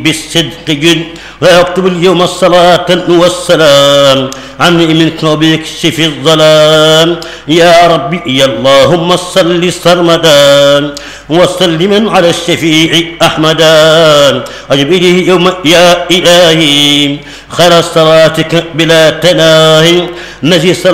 بالصدق جد ويكتب اليوم الصلاة والسلام عني منك وبيكشف الظلام يا ربي يا اللهم صل سرمدا وسلم على الشفيع أحمدا أجب إليه يوم يا إلهي خير صلاتك بلا تناهي نجي